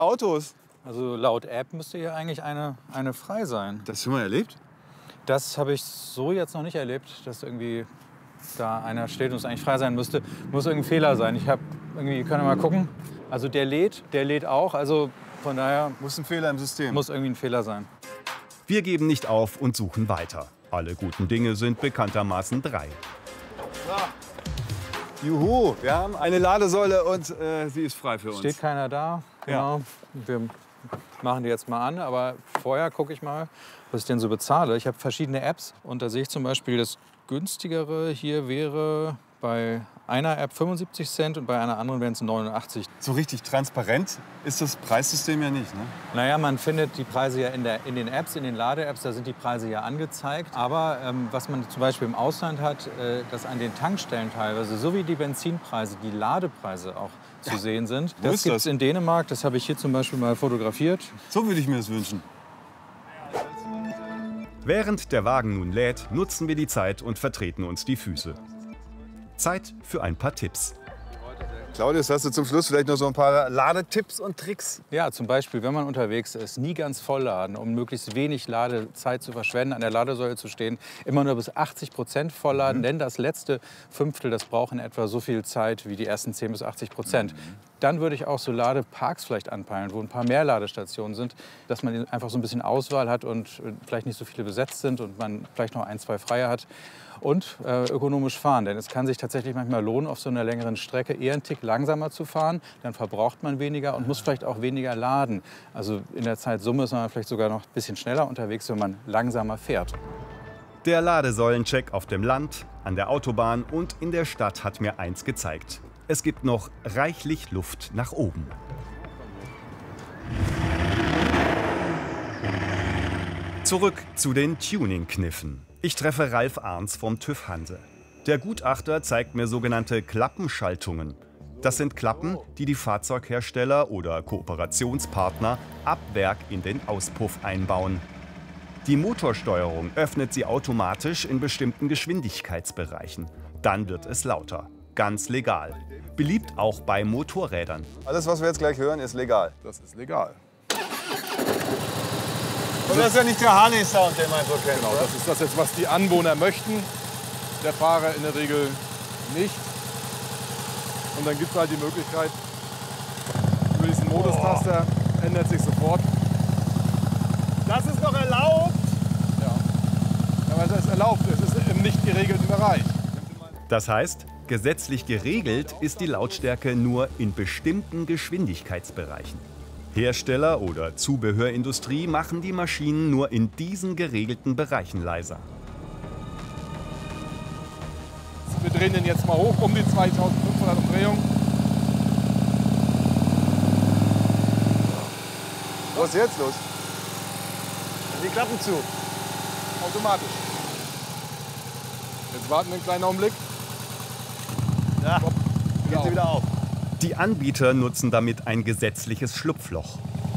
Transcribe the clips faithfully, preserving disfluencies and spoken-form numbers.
Autos. Also laut App müsste hier eigentlich eine, eine frei sein. Das schon mal erlebt? Das habe ich so jetzt noch nicht erlebt, dass irgendwie da einer steht und es eigentlich frei sein müsste. Muss irgendein Fehler sein. Ich habe irgendwie, können wir mal gucken. Also der lädt, der lädt auch. Also von daher muss ein Fehler im System. Muss irgendwie ein Fehler sein. Wir geben nicht auf und suchen weiter. Alle guten Dinge sind bekanntermaßen drei. So. Juhu, wir haben eine Ladesäule und äh, sie ist frei für uns. Steht keiner da. Genau. Ja. Wir machen die jetzt mal an, aber vorher gucke ich mal, was ich denn so bezahle. Ich habe verschiedene Apps und da sehe ich zum Beispiel, das günstigere hier wäre bei einer App fünfundsiebzig Cent und bei einer anderen wären es neunundachtzig. So richtig transparent ist das Preissystem ja nicht, ne? Naja, man findet die Preise ja in, der, in den Apps, in den Lade-Apps, da sind die Preise ja angezeigt. Aber ähm, was man zum Beispiel im Ausland hat, äh, dass an den Tankstellen teilweise, so wie die Benzinpreise, die Ladepreise auch zu sehen sind. Wo Das gibt es in Dänemark, das habe ich hier zum Beispiel mal fotografiert. So würde ich mir das wünschen. Während der Wagen nun lädt, nutzen wir die Zeit und vertreten uns die Füße. Zeit für ein paar Tipps. Claudius, hast du zum Schluss vielleicht noch so ein paar Ladetipps und Tricks? Ja, zum Beispiel, wenn man unterwegs ist, nie ganz voll laden, um möglichst wenig Ladezeit zu verschwenden, an der Ladesäule zu stehen. Immer nur bis achtzig Prozent vollladen, mhm. denn das letzte Fünftel, das braucht in etwa so viel Zeit wie die ersten zehn bis achtzig Prozent. Mhm. Dann würde ich auch so Ladeparks vielleicht anpeilen, wo ein paar mehr Ladestationen sind, dass man einfach so ein bisschen Auswahl hat und vielleicht nicht so viele besetzt sind und man vielleicht noch ein, zwei freie hat. Und äh, ökonomisch fahren, denn es kann sich tatsächlich manchmal lohnen, auf so einer längeren Strecke eher einen Tick langsamer zu fahren. Dann verbraucht man weniger und muss vielleicht auch weniger laden. Also in der Zeitsumme ist man vielleicht sogar noch ein bisschen schneller unterwegs, wenn man langsamer fährt. Der Ladesäulencheck auf dem Land, an der Autobahn und in der Stadt hat mir eins gezeigt. Es gibt noch reichlich Luft nach oben. Zurück zu den Tuning-Kniffen. Ich treffe Ralf Arns vom TÜV Hanse. Der Gutachter zeigt mir sogenannte Klappenschaltungen. Das sind Klappen, die die Fahrzeughersteller oder Kooperationspartner ab Werk in den Auspuff einbauen. Die Motorsteuerung öffnet sie automatisch in bestimmten Geschwindigkeitsbereichen. Dann wird es lauter. Ganz legal. Beliebt auch bei Motorrädern. Alles, was wir jetzt gleich hören, ist legal. Das ist legal. Und das ist ja nicht der Harley-Sound, den man so kennt. Genau, oder? das ist das jetzt, was die Anwohner möchten. Der Fahrer in der Regel nicht. Und dann gibt es halt die Möglichkeit, über diesen Modustaster oh. ändert sich sofort. Das ist noch erlaubt? Ja. Aber es ist erlaubt, es ist im nicht geregelten Bereich. Das heißt, gesetzlich geregelt ist die Lautstärke nur in bestimmten Geschwindigkeitsbereichen. Hersteller oder Zubehörindustrie machen die Maschinen nur in diesen geregelten Bereichen leiser. Wir drehen den jetzt mal hoch, um die zweitausendfünfhundert Umdrehungen. Was ist jetzt los? Die Klappen zu. Automatisch. Jetzt warten wir einen kleinen Augenblick. Ja, geht sie wieder auf. Die Anbieter nutzen damit ein gesetzliches Schlupfloch.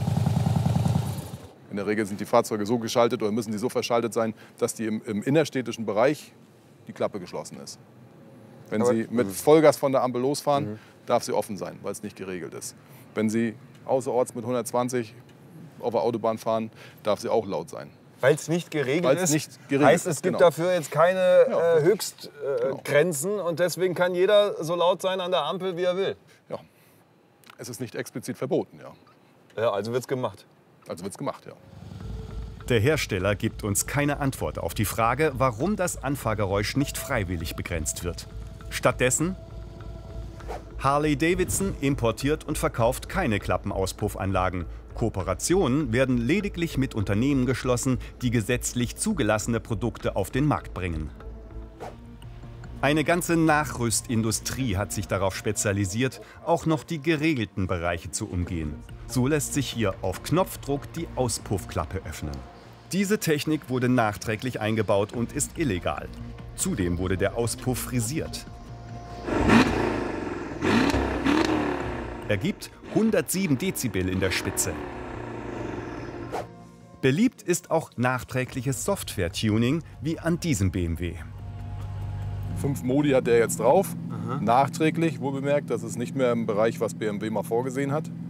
In der Regel sind die Fahrzeuge so geschaltet oder müssen die so verschaltet sein, dass die im, im innerstädtischen Bereich die Klappe geschlossen ist. Wenn Aber Sie mit Vollgas von der Ampel losfahren, mhm. darf sie offen sein, weil es nicht geregelt ist. Wenn Sie außerorts mit hundertzwinzig auf der Autobahn fahren, darf sie auch laut sein. Weil es nicht geregelt Weil's ist? Nicht geregelt heißt, es gibt genau. dafür jetzt keine ja. äh, Höchstgrenzen äh, genau. und deswegen kann jeder so laut sein an der Ampel, wie er will? Ja. Es ist nicht explizit verboten, ja. Ja, also wird's gemacht. Also wird's gemacht, ja. Der Hersteller gibt uns keine Antwort auf die Frage, warum das Anfahrgeräusch nicht freiwillig begrenzt wird. Stattdessen: Harley-Davidson importiert und verkauft keine Klappenauspuffanlagen. Kooperationen werden lediglich mit Unternehmen geschlossen, die gesetzlich zugelassene Produkte auf den Markt bringen. Eine ganze Nachrüstindustrie hat sich darauf spezialisiert, auch noch die geregelten Bereiche zu umgehen. So lässt sich hier auf Knopfdruck die Auspuffklappe öffnen. Diese Technik wurde nachträglich eingebaut und ist illegal. Zudem wurde der Auspuff frisiert. Er gibt hundertsieben Dezibel in der Spitze. Beliebt ist auch nachträgliches Software-Tuning wie an diesem B M W. Fünf Modi hat der jetzt drauf. Aha. Nachträglich, wohl bemerkt, das ist nicht mehr im Bereich, was B M W mal vorgesehen hat.